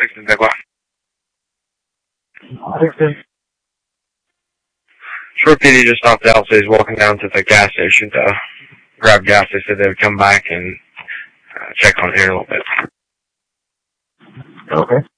634. 16. Short PD just off the Alpha is walking down to the gas station to grab gas. They said they would come back and check on it here in a little bit. Okay.